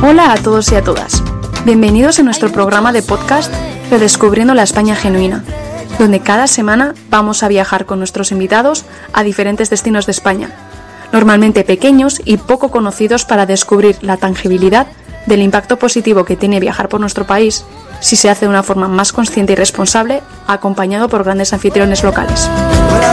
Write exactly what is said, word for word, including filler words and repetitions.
Hola a todos y a todas. Bienvenidos a nuestro programa de podcast Redescubriendo la España Genuina, donde cada semana vamos a viajar con nuestros invitados a diferentes destinos de España, normalmente pequeños y poco conocidos, para descubrir la tangibilidad del impacto positivo que tiene viajar por nuestro país si se hace de una forma más consciente y responsable, acompañado por grandes anfitriones locales.